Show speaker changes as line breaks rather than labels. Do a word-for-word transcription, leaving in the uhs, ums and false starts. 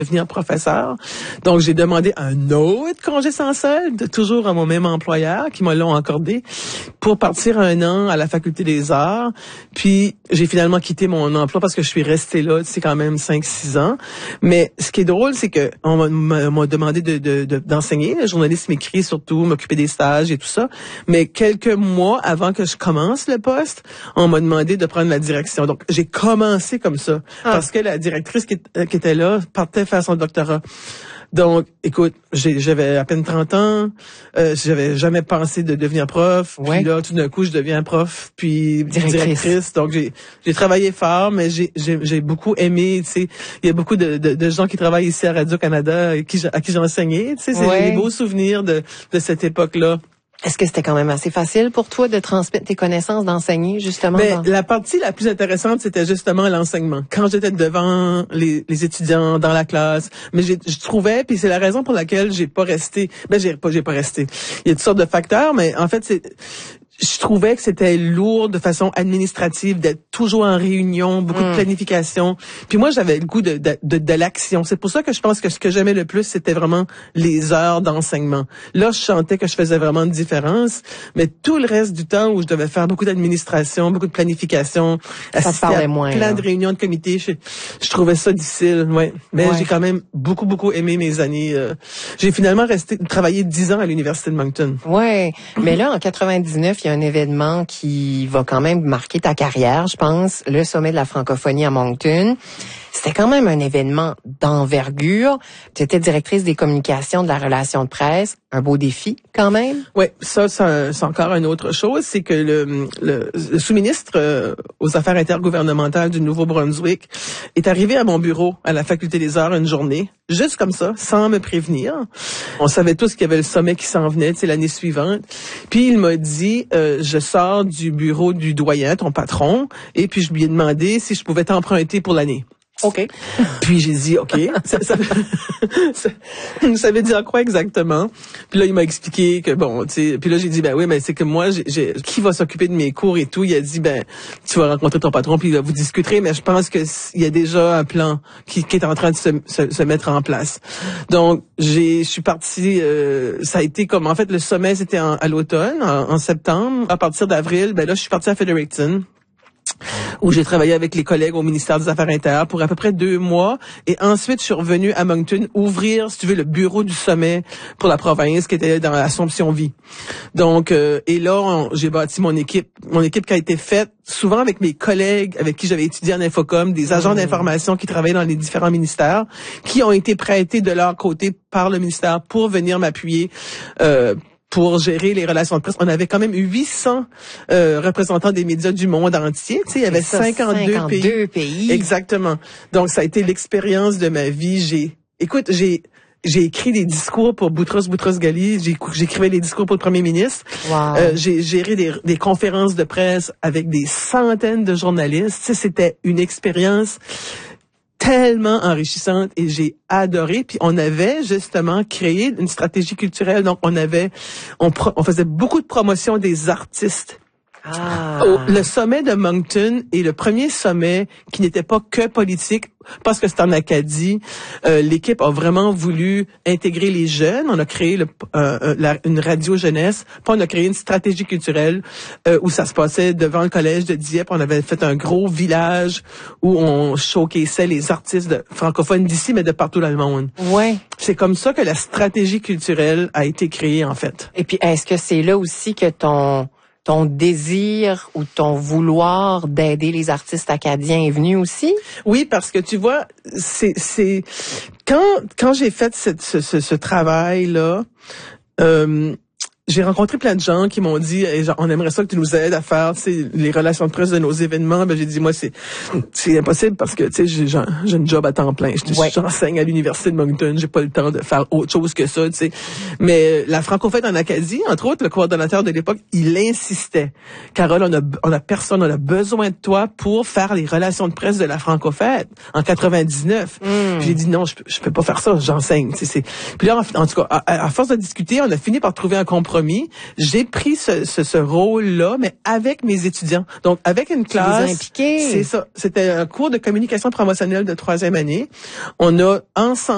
devenir professeur. Donc, j'ai demandé un autre congé sans solde, toujours à mon même employeur, qui me l'ont accordé, pour partir un an à la Faculté des Arts. Puis, j'ai finalement quitté mon emploi parce que je suis restée là, c'est quand même cinq six ans. Mais ce qui est drôle, c'est que on m'a, m'a demandé de, de, de, d'enseigner. Le journaliste m'écrit surtout, m'occuper des stages et tout ça. Mais quelques mois avant que je commence le poste, on m'a demandé de prendre la direction. Donc, j'ai commencé comme ça. Ah. Parce que la directrice qui, qui était là partait faire son doctorat. Donc, écoute, j'ai, j'avais à peine trente ans, euh, j'avais jamais pensé de devenir prof. Ouais. Puis là, tout d'un coup, je deviens prof, puis directrice. directrice. Donc, j'ai, j'ai travaillé fort, mais j'ai, j'ai, j'ai beaucoup aimé. Tu sais, il y a beaucoup de, de, de gens qui travaillent ici à Radio-Canada à qui, à qui j'ai enseigné. Tu sais, c'est ouais. des beaux souvenirs de, de cette époque-là.
Est-ce que c'était quand même assez facile pour toi de transmettre tes connaissances, d'enseigner justement?
Mais
dans...
la partie la plus intéressante, c'était justement l'enseignement. Quand j'étais devant les, les étudiants dans la classe, mais j'ai, je trouvais, puis c'est la raison pour laquelle j'ai pas resté. Ben j'ai pas, j'ai pas resté. Il y a toutes sortes de facteurs, mais en fait c'est. Je trouvais que c'était lourd de façon administrative d'être toujours en réunion, beaucoup mmh. de planification. Puis moi, j'avais le goût de, de, de, de l'action. C'est pour ça que je pense que ce que j'aimais le plus, c'était vraiment les heures d'enseignement. Là, je sentais que je faisais vraiment une différence, mais tout le reste du temps où je devais faire beaucoup d'administration, beaucoup de planification,
assister à moins,
plein
là.
de réunions de comités, je, je trouvais ça difficile. Ouais. Mais ouais. j'ai quand même beaucoup, beaucoup aimé mes années. Euh, j'ai finalement resté travaillé dix ans à l'Université de Moncton.
Ouais, mais là, en quatre-vingt-dix-neuf, il y a un événement qui va quand même marquer ta carrière, je pense, le sommet de la francophonie à Moncton. C'était quand même un événement d'envergure. Tu étais directrice des communications de la relation de presse. Un beau défi, quand même.
Oui, ça, c'est, c'est encore une autre chose. C'est que le, le, le sous-ministre euh, aux affaires intergouvernementales du Nouveau-Brunswick est arrivé à mon bureau à la Faculté des Arts une journée, juste comme ça, sans me prévenir. On savait tous qu'il y avait le sommet qui s'en venait, c'est l'année suivante. Puis il m'a dit, euh, je sors du bureau du doyen, ton patron, et puis je lui ai demandé si je pouvais t'emprunter pour l'année.
OK.
Puis j'ai dit, OK. Ça, ça, ça, ça veut dire quoi exactement? Puis là, il m'a expliqué que, bon, tu sais, puis là, j'ai dit, ben oui, mais c'est que moi, j'ai, j'ai, qui va s'occuper de mes cours et tout? Il a dit, ben, tu vas rencontrer ton patron, puis là, vous discuterez, mais je pense que il y a déjà un plan qui, qui est en train de se, se, se mettre en place. Donc, j'ai, je suis partie, euh, ça a été comme, en fait, le sommet, c'était en, à l'automne, en, en septembre. À partir d'avril, ben là, je suis partie à Fredericton, où j'ai travaillé avec les collègues au ministère des Affaires intérieures pour à peu près deux mois. Et ensuite, je suis revenue à Moncton ouvrir, si tu veux, le bureau du sommet pour la province qui était dans l'Assomption-Vie. Donc, euh, et là, on, j'ai bâti mon équipe. Mon équipe qui a été faite souvent avec mes collègues avec qui j'avais étudié en Infocom, des agents mmh. d'information qui travaillaient dans les différents ministères, qui ont été prêtés de leur côté par le ministère pour venir m'appuyer euh, pour gérer les relations de presse. On avait quand même huit cents euh, représentants des médias du monde entier. Tu sais, il y avait ça, cinquante-deux, cinquante-deux pays. pays. Exactement. Donc, ça a été l'expérience de ma vie. J'ai, écoute, j'ai j'ai écrit des discours pour Boutros Boutros-Ghali. J'ai, j'écrivais des discours pour le premier ministre.
Wow.
Euh, j'ai géré des, des conférences de presse avec des centaines de journalistes. Tu sais, c'était une expérience tellement enrichissante et j'ai adoré. Puis on avait justement créé une stratégie culturelle. Donc on avait, on, pro, on faisait beaucoup de promotion des artistes.
Ah.
Au, le sommet de Moncton est le premier sommet qui n'était pas que politique, parce que c'est en Acadie. Euh, l'équipe a vraiment voulu intégrer les jeunes. On a créé le, euh, la, une radio jeunesse, puis on a créé une stratégie culturelle euh, où ça se passait devant le collège de Dieppe. On avait fait un gros village où on showcaseait les artistes de, francophones d'ici, mais de partout dans le monde.
Ouais.
C'est comme ça que la stratégie culturelle a été créée, en fait.
Et puis, est-ce que c'est là aussi que ton... ton désir ou ton vouloir d'aider les artistes acadiens est venu aussi?
Oui, parce que tu vois, c'est c'est quand quand j'ai fait cette, ce, ce ce travail là, euh, j'ai rencontré plein de gens qui m'ont dit hey, genre, on aimerait ça que tu nous aides à faire les relations de presse de nos événements. Ben j'ai dit moi c'est c'est impossible parce que tu sais j'ai j'ai une job à temps plein. Je, ouais. J'enseigne à l'université de Moncton, j'ai pas le temps de faire autre chose que ça, tu sais. Mais la Francofête en Acadie, entre autres, le coordonnateur de l'époque, il insistait. Carole, on a on a personne, on a besoin de toi pour faire les relations de presse de la Francofête en quatre-vingt-dix-neuf. Mm. J'ai dit non, je je peux pas faire ça, j'enseigne, tu sais. Puis là en, en tout cas, à, à force de discuter, on a fini par trouver un compromis. J'ai pris ce, ce, ce rôle-là, mais avec mes étudiants. Donc, avec une classe.
Tu les as impliqués.
C'est ça. C'était un cours de communication promotionnelle de troisième année. On a ensemble